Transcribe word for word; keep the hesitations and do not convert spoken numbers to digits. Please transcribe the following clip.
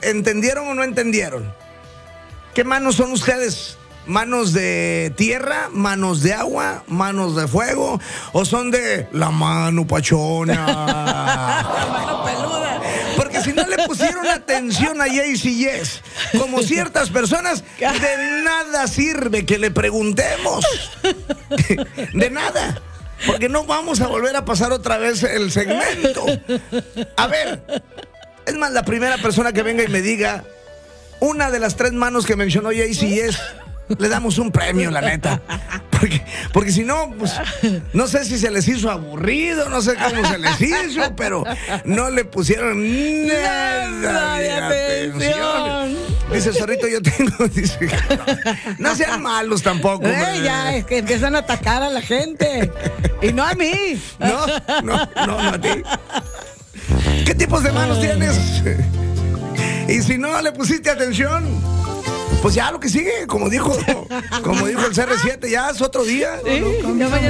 ¿entendieron o no entendieron? ¿Qué manos son ustedes? ¿Manos de tierra, manos de agua, manos de fuego? ¿O son de la mano pachona? La mano peluda. Porque si no le pusieron atención a Jaycee Yes, como ciertas personas, de nada sirve que le preguntemos. De nada. Porque no vamos a volver a pasar otra vez el segmento. A ver, es más, la primera persona que venga y me diga una de las tres manos que mencionó Jaycee Yes, le damos un premio, la neta. Porque, porque si no, pues, no sé si se les hizo aburrido, no sé cómo se les hizo, pero no le pusieron nada, nada de, de atención. atención. Dice Zorrito, yo tengo, dice, no, no sean malos tampoco. Eh, ya, es que empiezan a atacar a la gente. Y no a mí. No, no, no, no a ti. ¿Qué tipos de manos tienes? Y si no le pusiste atención, pues ya lo que sigue, como dijo, como dijo el C R siete, ya es otro día. Sí, ya mañana